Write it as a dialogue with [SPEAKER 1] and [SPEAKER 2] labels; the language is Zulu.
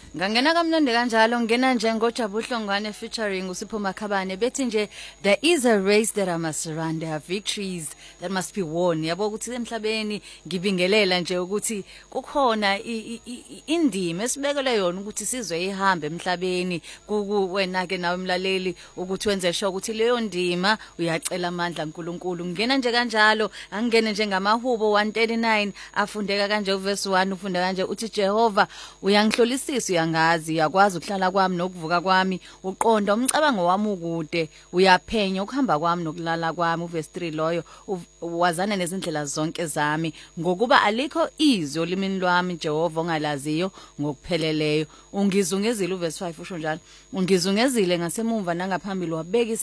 [SPEAKER 1] Ngangena kamnandi kanjalo ngena nje ngoJabuhlongwane featuring uSipho Makhabane bethi nje there is a race that I must run, there are victories that must be won. Yabo ukuthi emhlabeni ngibingelela nje ukuthi kukhona indima esibekele yona ukuthi sizwe ihambe emhlabeni wena ke nawe umlaleli ukuthi wenze sure ukuthi leyo ndima uyacela amandla uNkulunkulu. Ngena nje kanjalo angene nje ngamahubo 139 afundeka kanje uverse 1 ufunda kanje uthi Jehova uyangihlolisisa uyangazi uyakwazi ukuhlala kwami nokuvuka kwami uqonda umcabango wami ukude uyaphenya ukuhamba kwami nokulala kwami uverse 3 loyo wazana nezindlela zonke zami ngokuba alikho izwi olimini lwami Jehova ongalaziyo ngokupheleleyo ungizungezile uverse 5 usho njalo ungizungezile ngasemumva nangaphambili wabeka